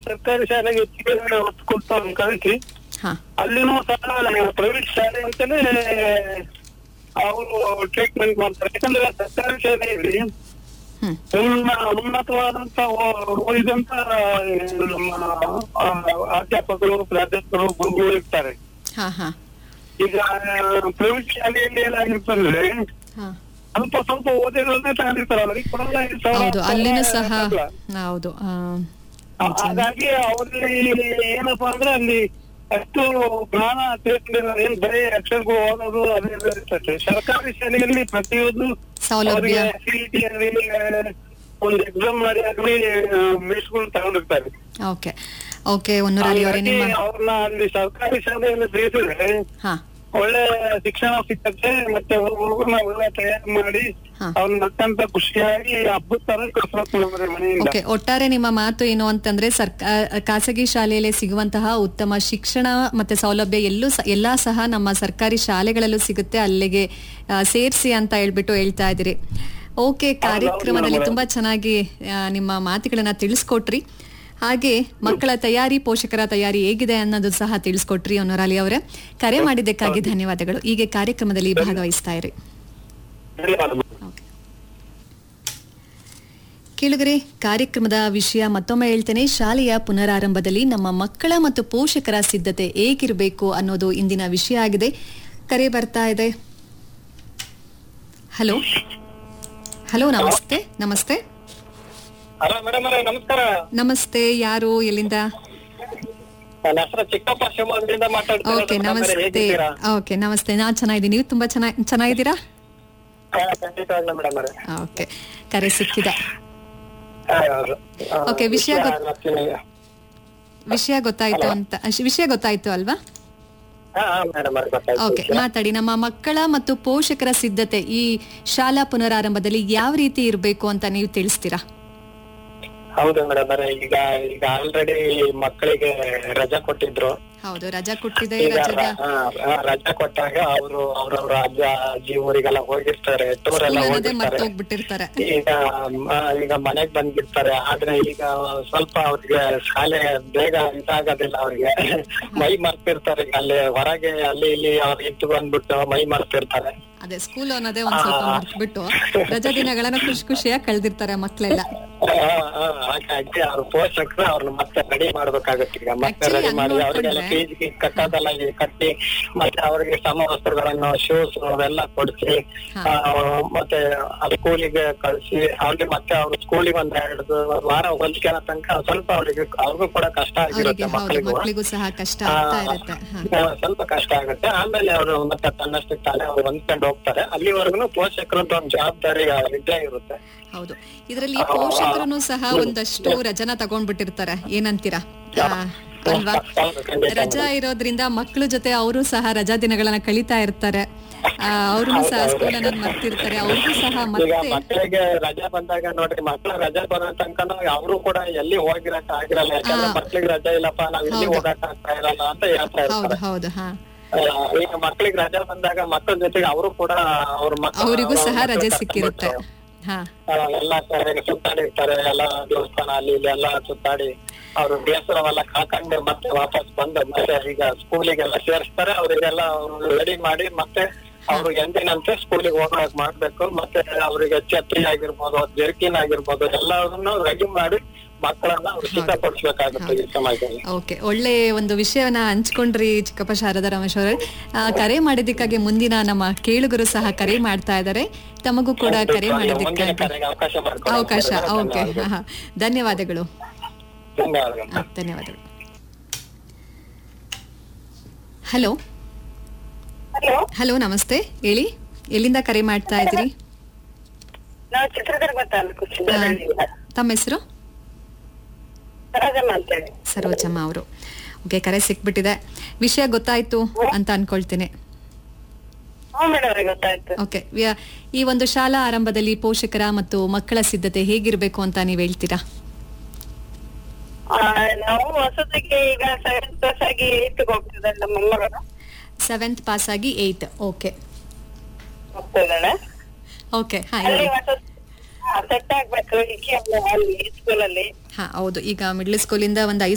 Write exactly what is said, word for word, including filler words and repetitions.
ಸರ್ಕಾರಿ ಶಾಲೆಗೆ ಹೆಚ್ಚಿಗೆ ಒತ್ತು ಕೊಟ್ಟು ಅವ್ರನ್ನ ಕಳಿಸಿ ಹಾ ಅಲ್ಲಿನೂ ಸಹ ಪ್ರೈವೇಟ್ ಶಾಲೆ ಅಂತಾನೆ ಅವರು ಟ್ರೀಟ್ಮೆಂಟ್ ಮಾಡ್ತಾರೆ. ಯಾಕಂದ್ರೆ ಸರ್ಕಾರಿ ಶಾಲೆಯಲ್ಲಿ ಹ್ಮ್ ಉನ್ನ ಉನ್ನತವಾದಂತ ಓದಿದಂತ ನಮ್ಮ ಅಧ್ಯಾಪಕರು ಪ್ರಾಧ್ಯಾಪಕರು ಗುರುಗಳು ಇರ್ತಾರೆ. ಹಾ ಹಾ ಈಗ ಪ್ರೈವೇಟ್ ಶಾಲೆಯಲ್ಲಿ ಏನಾಗಿರ್ತಂದ್ರೆ ಹಾ ಸ್ವಲ್ಪ ಸ್ವಲ್ಪ ಓದಿರೋದೇ ತಗೊಂಡಿರ್ತಾರೆ, ಅವರಿಗೆ ಕೊಡಲ್ಲ ಐದು ಸಾವಿರ ಹೌದು ಅಲ್ಲಿನೂ ಹತ್ತು ಸಹ ಸಾವಿರ. ಹೌದು ಆ, ಹಾಗಾಗಿ ಅವರಲ್ಲಿ ಏನಪ್ಪಾ ಅಂದ್ರೆ ಅಲ್ಲಿ ಅಷ್ಟು ಜ್ಞಾನ ತಿಳ್ಕೊಂಡಿರೋ ಏನ್ ಬರೀ ಅಕ್ಷರಗಳು ಓದೋದು ಅದೇ ಇರ್ತದೆ. ಸರ್ಕಾರಿ ಶಾಲೆಯಲ್ಲಿ ಪ್ರತಿಯೊಂದು ಸೌಲಭ್ಯ ಸಿಇಟಿ ಆಗಲಿ ಒಂದು ಎಕ್ಸಾಮ್ ಮಾಡಿ ಆಗಲಿ ಮಿಸ್ಗಳು ತಗೊಂಡಿರ್ತಾರೆ. ಓಕೆ ಓಕೆ ಹೊನ್ನೂರಲ್ಲಿ ಅವರೇ ನಿಮ್ಮ ಅವ್ರನ್ನ ಅಲ್ಲಿ ಸರ್ಕಾರಿ ಶಾಲೆಯಲ್ಲಿ ಸೇರಿಸಿದ್ರೆ ಹಾ ಒಳ್ಳೆ ಶಿಕ್ಷಣ ಸಿಕ್ಕತ್ತೆ, ಮತ್ತೆ ಹುಡುಗರನ್ನ ಒಳ್ಳೆ ತಯಾರು ಮಾಡಿ ಹಾ. ಅವ್ರನ್ನ ಅತ್ಯಂತ ಖುಷಿಯಾಗಿ ಹಬ್ಬದ ತರ ಕಳ್ಸ್ಕೊಳ್ತಾರೆ ಮನೆಯಿಂದ. ಓಕೆ ಒಟ್ಟಾರೆ ನಿಮ್ಮ ಮಾತು ಏನು ಅಂತಂದ್ರೆ ಸರ್ಕಾರ ಖಾಸಗಿ ಶಾಲೆಯಲ್ಲಿ ಸಿಗುವಂತಹ ಉತ್ತಮ ಶಿಕ್ಷಣ ಮತ್ತೆ ಸೌಲಭ್ಯ ಎಲ್ಲೂ ಸ- ಎಲ್ಲಾ ಸಹ ನಮ್ಮ ಸರ್ಕಾರಿ ಶಾಲೆಗಳಲ್ಲೂ ಸಿಗುತ್ತೆ, ಅಲ್ಲಿಗೆ ಸೇರಿಸಿ ಅಂತ ಹೇಳ್ಬಿಟ್ಟು ಹೇಳ್ತಾ ಇದ್ದೀರಿ. ಓಕೆ ಕಾರ್ಯಕ್ರಮದಲ್ಲಿ ತುಂಬಾ ಚೆನ್ನಾಗಿ ಆ, ನಿಮ್ಮ ಮಾತುಗಳನ್ನ ತಿಳಿಸ್ಕೊಟ್ರಿ. ಹಾಗೆ ಮಕ್ಕಳ ತಯಾರಿ ಪೋಷಕರ ತಯಾರಿ ಹೇಗಿದೆ ಅನ್ನೋದು ಸಹ ತಿಳಿಸ್ಕೊಟ್ರಿ ಹೊನ್ನೂರಲ್ಲಿ ಅವರೇ. ಕರೆ ಮಾಡಿದ್ದಕ್ಕಾಗಿ ಧನ್ಯವಾದಗಳು. ಹೀಗೆ ಕಾರ್ಯಕ್ರಮದಲ್ಲಿ ಭಾಗವಹಿಸ್ತಾ ಇರಿ. ಓಕೆ. ಕೇಳುಗರೆ, ಕಾರ್ಯಕ್ರಮದ ವಿಷಯ ಮತ್ತೊಮ್ಮೆ ಹೇಳ್ತೇನೆ. ಶಾಲೆಯ ಪುನರಾರಂಭದಲ್ಲಿ ನಮ್ಮ ಮಕ್ಕಳ ಮತ್ತು ಪೋಷಕರ ಸಿದ್ಧತೆ ಹೇಗಿರಬೇಕು ಅನ್ನೋದು ಇಂದಿನ ವಿಷಯ ಆಗಿದೆ. ಕರೆ ಬರ್ತಾ ಇದೆ. ಹಲೋ ಹಲೋ ನಮಸ್ತೆ ನಮಸ್ತೆ ಹಲೋ ಮೇಡಮ್ ಅವರೇ, ನಮಸ್ಕಾರ. ನಮಸ್ತೆ, ಯಾರು ಎಲ್ಲಿಂದ? ನನ್ನ ಹೆಸರು ಚಿಕ್ಕಪ್ಪ, ಶಿವಮೊಗ್ಗದಿಂದ ಮಾತಾಡ್ತೀನಿ. ಓಕೆ ನಮಸ್ತೆ. ಓಕೆ ನಮಸ್ತೆ, ನಾನ್ ಚೆನ್ನಾಗಿದ್ದೀನಿ. ನೀವು ತುಂಬಾ ಚೆನ್ನಾಗಿ ಚೆನ್ನಾಗಿದ್ದೀರಾ? ಖಂಡಿತವಾಗ್ಲೂ ಮೇಡಮ್ ಅವರೇ. ಓಕೆ, ಕರೆ ಸಿಕ್ಕಿದೆ. ಓಕೆ, ವಿಷಯ ಗೊತ್ತ- ವಿಷಯ ಗೊತ್ತಾಯ್ತು ಅಂತ ವಿಷಯ ಗೊತ್ತಾಯ್ತು ಅಲ್ವಾ? ಓಕೆ, ಮಾತಾಡಿ. ನಮ್ಮ ಮಕ್ಕಳ ಮತ್ತು ಪೋಷಕರ ಸಿದ್ಧತೆ ಈ ಶಾಲಾ ಪುನರಾರಂಭದಲ್ಲಿ ಯಾವ ರೀತಿ ಇರಬೇಕು ಅಂತ ನೀವು ತಿಳಿಸ್ತೀರಾ? ಹೌದು ಮೇಡಮ್ ಅವರೇ, ಈಗ ಈಗ ಆಲ್ರೆಡಿ ಮಕ್ಕಳಿಗೆ ರಜಾ ಕೊಟ್ಟಿದ್ರು. ಹೌದು, ರಜಾ ಕೊಟ್ಟಿದೆ. ಈಗ ರಜದ ರ- ಆ, ರಜಾ ಕೊಟ್ಟಾಗ ಅವರು ಅವ್ರವ್ರ ಅಜ್ಜ ಅಜ್ಜಿ ಊರಿಗೆಲ್ಲ ಹೋಗಿರ್ತಾರೆ, ಟೂರ್ ಎಲ್ಲ ಅನ್ನೋದೇ ಹೋಗಿರ್ತಾರೆ. ಮರ್ತೋಗ್ಬಿಟ್ಟಿರ್ತಾರೆ. ಈಗ ಮ- ಈಗ ಮನೆಗ್ ಬಂದ್ಬಿಡ್ತಾರೆ. ಆದ್ರೆ ಈಗ ಸ್ವಲ್ಪ ಅವ್ರಿಗೆ ಶಾಲೆ ಬೇಗ ಇದಾಗೋದಿಲ್ಲ, ಅವ್ರಿಗೆ ಮೈ ಮರ್ತಿರ್ತಾರೆ. ಈಗ ಅಲ್ಲಿ ಹೊರಗೆ ಅಲ್ಲಿ ಇಲ್ಲಿ ಅವ್ರು ಇತ್ತು ಬಂದ್ಬಿಟ್ಟು ಮೈ ಮರ್ತಿರ್ತಾರೆ. ಅದೇ ಸ್ಕೂಲ್ ಅನ್ನೋದೇ ಒಂದ್ ಸ್ವಲ್ಪ ಮರ್ತ್ಬಿಟ್ಟು ರಜಾ ದಿನಗಳನ್ನ ಖುಷಿ ಖುಷಿಯಾಗಿ ಕಳೆದಿರ್ತಾರೆ ಮಕ್ಳೆಲ್ಲ. ಆ, ಆ, ಹಾಗಾಗಿ ಅವ್ರ ಪೋಷಕರು ಅವ್ರನ್ನ ಮತ್ತೆ ರೆಡಿ ಮಾಡ್ಬೇಕಾಗತ್ತೆ. ಈಗ ಮತ್ತೆ Actually ರೆಡಿ ಮಾಡಿ ಹಂಗ್ ಅವ್ರಿಗೆಲ್ಲ ನೋಡ್ಕೊಂಡ್ರೆ- ಫೀಸ್ ಕಟ್ಟೋದೆಲ್ಲ ಈಗ ಕಟ್ಟಿ ಮತ್ತೆ ಅವ್ರಿಗೆ ಸಮವಸ್ತ್ರಗಳನ್ನು ಶೂಸ್ ಅವೆಲ್ಲ ಕೊಡಿಸಿ ಹಾ. ಮತ್ತೆ ಸ್ಕೂಲಿಗೆ ಕಳ್ಸಿ ಅವ್ರಿಗೆ ಮತ್ತೆ ಅವ್ರ ಸ್ಕೂಲಿಗೆ ಒಂದ್ ಎರಡು ವಾರ ಹೊಲಿಕೆ ತನಕ ಸ್ವಲ್ಪ ಅವ್ರಿಗೆ ಅವ್ರಿಗೂ ಕೂಡ ಕಷ್ಟ ಅವರಿಗೆ ಆಗಿರುತ್ತೆ. ಹೌದು, ಮಕ್ಕಳಿಗೂ ಮಕ್ಳಿಗೂ ಸಹ ಕಷ್ಟ ಆಗ್ತಾ ಇರುತ್ತೆ. ಹಾ. ಆ, ಸ್ವಲ್ಪ ಕಷ್ಟ ಆಗುತ್ತೆ. ಆಮೇಲೆ ಅವರು ಮತ್ತೆ ತನ್ನಷ್ಟಕ್ಕೆ ತಾನೇ ಅವ್ರು ಹೊಂದ್ಕೊಂಡು ಹೋಗ್ತಾರೆ. ಅಲ್ಲಿವರೆಗೂ ಪೋಷಕರದ್ದು ಒಂದು ಜವಾಬ್ದಾರಿ ಇದ್ದೇ ಇರುತ್ತೆ. ಹೌದು, ಇದರಲ್ಲಿ ಪೋಷಕರು ಸಹ ಒಂದಷ್ಟು ರಜನ ತಗೊಂಡ್ಬಿಟ್ಟಿರ್ತಾರೆ. ಏನಂತೀರಾ? ಆ, ಅಲ್ವಾ? ಹೌದು, ಖಂಡಿತ. ರಜಾ ಇರೋದ್ರಿಂದ ಮಕ್ಳ ಜೊತೆ ಅವರು ಸಹ ರಜಾ ದಿನಗಳನ್ನ ಕಳೀತಾ ಇರ್ತಾರೆ. ಅವ್ರನ್ನು ಸಹ ಸ್ಕೂಲ್ ಅನ್ನೋದು ಮರ್ತಿರ್ತಾರೆ. ಅವ್ರಿಗೂ ಸಹ ಈಗ ಮತ್ತೆ ಮಕ್ಕಳಿಗೆ ರಜಾ ಬಂದಾಗ ನೋಡ್ರಿ, ಮಕ್ಳ ರಜಾ ಬರೋ ತನಕ ಅವರು ಕೂಡ ಎಲ್ಲಿ ಹೋಗಿರಕ್ ಆಗಿರಲ್ಲ. ಯಾಕಂದ್ರೆ ಮಕ್ಳಿಗೆ ರಜಾ ಇಲ್ಲಪ್ಪ, ನಾವ್ ಎಲ್ಲಿ ಹೋಗಕ್ ಆಗ್ತಾ ಇರಲ್ಲ ಅಂತ ಹೇಳ್ತಾ ಹೌದು ಇರ್ತಾರೆ. ಹೌದು ಹಾ ಆ, ಈಗ ಮಕ್ಳಿಗೆ ರಜಾ ಬಂದಾಗ ಮಕ್ಕಳ ಜೊತೆಗೆ ಅವರು ಕೂಡ ಅವ್ರ ಮಕ್ಕಳು ಅವರಿಗೂ ಸಹ ರಜೆ ಸಿಕ್ಕಿರುತ್ತೆ. ಹಾ ಎಲ್ಲ ಕಡೆ ಸುತ್ತಾಡಿರ್ತಾರೆ, ಎಲ್ಲ ದೇವಸ್ಥಾನ ಅಲ್ಲಿ ಇಲ್ಲಿ ಎಲ್ಲ ಸುತ್ತಾಡಿ ಅವ್ರು ಬೇಸರವೆಲ್ಲ ಕಾಕೊಂಡು ಮತ್ತೆ ವಾಪಸ್ ಬಂದು ಮತ್ತೆ ಈಗ ಸ್ಕೂಲಿಗೆಲ್ಲ ಸೇರಿಸ್ತಾರೆ. ಅವರಿಗೆಲ್ಲ ರೆಡಿ ಮಾಡಿ ಮತ್ತೆ ಅವ್ರು ಎಂದಿನಂತೆ ಸ್ಕೂಲಿಗೆ ಹೋಗಾಕ್ ಮಾಡ್ಬೇಕು. ಮತ್ತೆ ಅವ್ರಿಗೆ ಛತ್ರಿ ಆಗಿರ್ಬೋದು, ಜರ್ಕಿನ್ ಆಗಿರ್ಬೋದು, ಎಲ್ಲವನ್ನು ರೆಡಿ ಮಾಡಿ ಮಕ್ಕಳನ್ನ ಅವ್ರು ಸಿದ್ಧಪಡಿಸ್ಬೇಕಾಗುತ್ತೆ ಈ ಸಮಯದಲ್ಲಿ. ಓಕೆ, ಒಳ್ಳೆ ಒಂದು ವಿಷಯವನ್ನ ಹಂಚ್ಕೊಂಡ್ರಿ ಚಿಕ್ಕಪ್ಪ ಶಾರದಾ ರಮೇಶ್ ಅವರೇ. ಕರೆ ಮಾಡಿದ್ದಕ್ಕಾಗಿ ಮುಂದಿನ ನಮ್ಮ ಕೇಳುಗರು ಸಹ ಕರೆ ಮಾಡ್ತಾ ಇದ್ದಾರೆ. ತಮಗೂ ಕೂಡ ಕರೆ ಮಾಡಿದ್ದಕ್ಕಾಗಿ ಅವಕಾಶ ಮಾಡ್ಕೊಡಿ. ಅವಕಾಶ. ಓಕೆ, ಹಾ ಧನ್ಯವಾದಗಳು. ಧನ್ಯವಾದಗಳು. ಹಾ, ಧನ್ಯವಾದಗಳು. ಹಲೋ ಹಲೋ ನಮಸ್ತೆ, ಹೇಳಿ ಎಲ್ಲಿಂದ ಕರೆ ಮಾಡ್ತಾ ಇದ್ದೀರಿ? ನಾವು ಚಿತ್ರದುರ್ಗ ತಾಲೂಕು ಸಿದ್ದಹಳ್ಳಿಯಿಂದ. ತಮ್ಮ ಹೆಸರು? ಸರೋಜಮ್ಮ ಅಂತೇಳಿ. ಸರೋಜಮ್ಮ ಅವರು. ಓಕೆ, ಕರೆ ಸಿಕ್ಬಿಟ್ಟಿದೆ. ವಿಷಯ ಗೊತ್ತಾಯ್ತು ಅಂತ ಅನ್ಕೊಳ್ತೇನೆ. ಹ್ಞೂ ಮೇಡಮ್ ಅವ್ರಿಗೆ ಗೊತ್ತಾಯ್ತು. ಓಕೆ, ಈ ಒಂದು ಶಾಲಾ ಆರಂಭದಲ್ಲಿ ಪೋಷಕರ ಮತ್ತು ಮಕ್ಕಳ ಸಿದ್ಧತೆ ಹೇಗಿರ್ಬೇಕು ಅಂತ ನೀವ್ ಹೇಳ್ತೀರಾ? ಆ, ನಾವು ಹೊಸದಕ್ಕೆ ಈಗ ಸೆವೆಂತ್ ಕ್ಲಾಸ್ ಆಗಿ ಏತ್ ಹೋಗ್ತಿದ್ದಾಳೆ ನಮ್ಮ ಮೊಮ್ಮಗಳು. ಸೆವೆಂತ್ ಪಾಸ್ ಆಗಿ ಏಯ್ತ್. ಓಕೆ ಹೋಗ್ತಾ ಇದ್ದಾಳೆ. ಓಕೆ ಹಾ ಅಲ್ಲಿ ಹೊಸ ಸೆಟ್ ಆಗ್ಬೇಕು ಇಲ್ಲಿ ಸ್ಕೂಲಲ್ಲಿ. ಹಾ ಹೌದು, ಈಗ ಮಿಡ್ಲ್ ಸ್ಕೂಲಿಂದ ಒಂದು